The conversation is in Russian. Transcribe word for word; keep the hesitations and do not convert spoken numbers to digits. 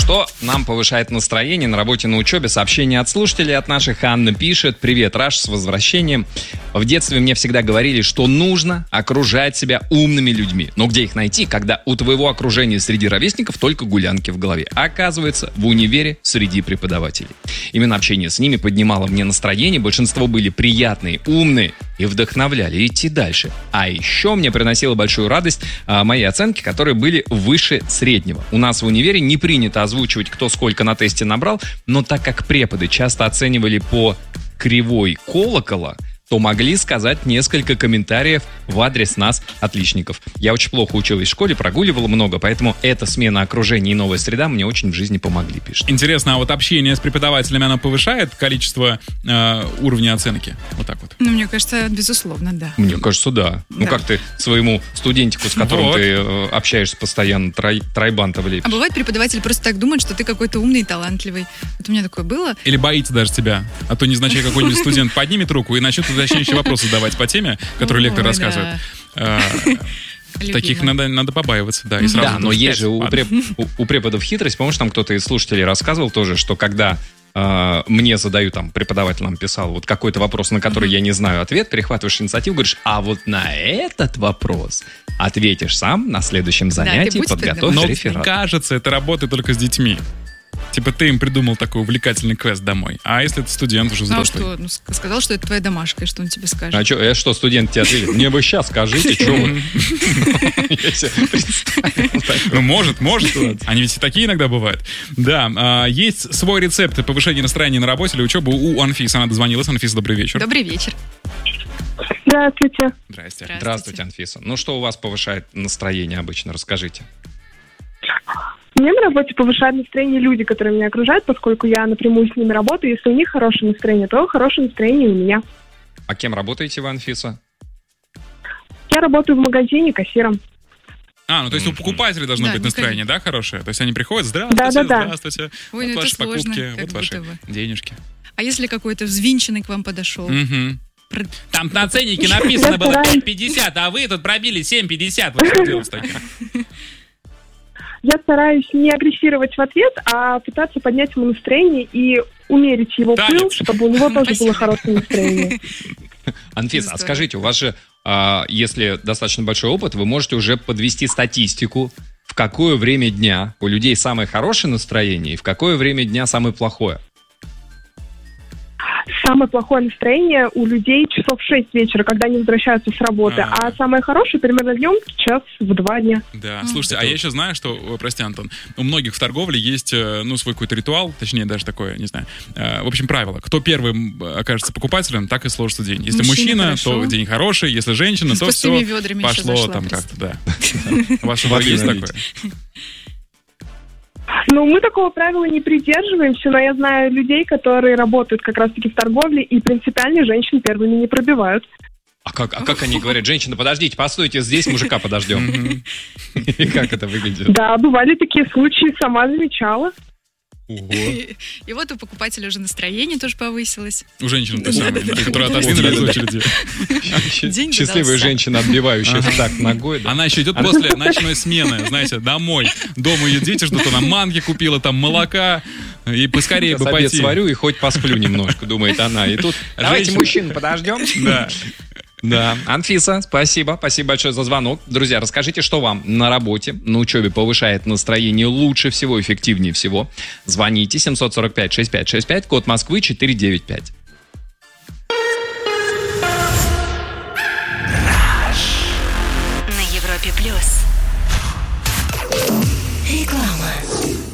Что нам повышает настроение на работе, на учебе? Сообщение от слушателей от наших. Анна пишет: привет, Раш, с возвращением. В детстве мне всегда говорили, что нужно окружать себя умными людьми. Но где их найти, когда у твоего окружения среди ровесников только гулянки в голове? А оказывается, в универе среди преподавателей. Именно общение с ними поднимало мне настроение. Большинство были приятные, умные и вдохновляли идти дальше. А еще мне приносило большую радость а, мои оценки, которые были выше среднего. У нас в универе не принято озвучивать, кто сколько на тесте набрал, но так как преподы часто оценивали по кривой колокола, то могли сказать несколько комментариев в адрес нас, отличников. Я очень плохо училась в школе, прогуливала много, поэтому эта смена окружения и новая среда мне очень в жизни помогли, пишет. Интересно, а вот общение с преподавателями, оно повышает количество э, уровня оценки? Вот так вот. Ну, мне кажется, безусловно, да. Мне кажется, да. да. Ну, как ты своему студентику, с которым вот. ты э, общаешься постоянно, трай, трайбанта влепишь. А бывает, преподаватель просто так думает, что ты какой-то умный и талантливый. Вот у меня такое было. Или боится даже тебя. А то незначай какой-нибудь студент поднимет руку и начнет уточняющие вопросы задавать по теме, которую лектор рассказывает. Таких надо, надо побаиваться, да. И сразу да, но есть же у, преп, у, у преподов хитрость. Помнишь, там кто-то из слушателей рассказывал тоже, что когда э, мне задают, там, преподаватель нам писал вот какой-то вопрос, на который mm-hmm. я не знаю ответ, перехватываешь инициативу, говоришь, а вот на этот вопрос ответишь сам на следующем занятии, да, подготовь реферат. Но кажется, это работает только с детьми. Типа ты им придумал такой увлекательный квест домой. А если это студент уже взрослый? А что? Ну, сказал, что это твоя домашка, и что он тебе скажет? А что, я что, студент тебе ответит? Мне бы сейчас скажите, что вы. Ну, может, может. Они ведь и такие иногда бывают. Да, есть свой рецепт повышения настроения на работе или учебы у Анфисы. Она дозвонилась. Анфиса, добрый вечер. Добрый вечер. Здравствуйте. Здравствуйте. Здравствуйте, Анфиса. Ну, что у вас повышает настроение обычно? Расскажите. Мне на работе повышает настроение люди, которые меня окружают, поскольку я напрямую с ними работаю. Если у них хорошее настроение, то хорошее настроение у меня. А кем работаете вы, Анфиса? Я работаю в магазине кассиром. А, ну то есть mm-hmm. у покупателей должно да, быть настроение, да, хорошее? То есть они приходят, здравствуйте, да, да, да. здравствуйте, Ой, вот ну ваши сложно, покупки, вот ваши бы. денежки. А если какой-то взвинченный к вам подошел? Mm-hmm. Про... Там на ценнике написано было пять пятьдесят, а вы тут пробили семь пятьдесят. Вот что делать с таким? Я стараюсь не агрессировать в ответ, а пытаться поднять ему настроение и умерить его пыл, чтобы у него тоже было хорошее настроение. Анфиса, а скажите, у вас же, если достаточно большой опыт, вы можете уже подвести статистику, в какое время дня у людей самое хорошее настроение и в какое время дня самое плохое? Самое плохое настроение у людей часов в шесть вечера, когда они возвращаются с работы, а, а самое хорошее примерно днем час в два дня. Да, слушайте, а я еще знаю, что, прости, Антон, у многих в торговле есть, ну, свой какой-то ритуал, точнее, даже такое, не знаю, в общем, правило. Кто первым окажется покупателем, так и сложится день. Если мужчина, мужчина то день хороший, если женщина, то все пошло там как-то, да. У вас что-то есть такое? Ну, мы такого правила не придерживаемся, но я знаю людей, которые работают как раз-таки в торговле, и принципиально женщин первыми не пробивают. А как, а как они говорят? Женщина, подождите, постойте, здесь мужика подождем. И как это выглядит? Да, бывали такие случаи, сама замечала. И, и вот у покупателя уже настроение тоже повысилось. У женщины той самой, которая отодвинули из очереди. Счастливая женщина, отбивающая так ногой. Она еще идет после ночной смены, знаете, домой. Дома ее дети ждут, она манги купила, там молока, и поскорее бы пойти. Обед сварю и хоть посплю немножко, думает она. И тут давайте мужчин подождем. Да. Да, Анфиса, спасибо, спасибо большое за звонок. Друзья, расскажите, что вам на работе, на учебе повышает настроение лучше всего, эффективнее всего. Звоните семь четыре пять шесть пять шесть пять, код Москвы четыре девять пять. На Европе плюс. Реклама.